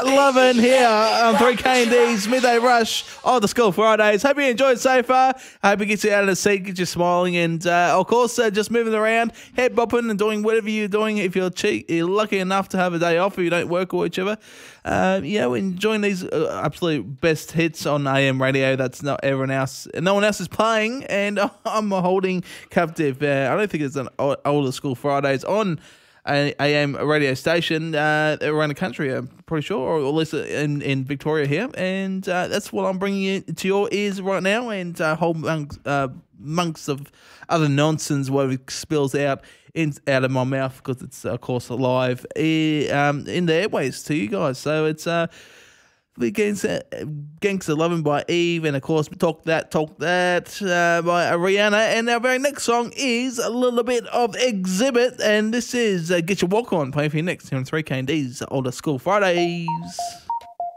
Lovin' here on 3KD's Midday Rush on the School Fridays. Hope you enjoyed so far. Hope it gets you out of the seat, gets you smiling, and of course, just moving around, head bopping and doing whatever you're doing. If you're lucky enough to have a day off, or you don't work or whichever, enjoying these absolute best hits on AM radio. That's not everyone else, no one else is playing, and I'm holding captive. I don't think it's an older School Fridays on AM radio station around the country, I'm pretty sure, or at least in Victoria here, and that's what I'm bringing it to your ears right now, and whole monks of other nonsense what spills out of my mouth, because it's of course live in the airways to you guys. So it's Gangsta Lovin' by Eve, and of course Talk That by Rihanna, and our very next song is a little bit of Exhibit, and this is Get Your Walk On, playing for you next here on 3KD's Older School Fridays.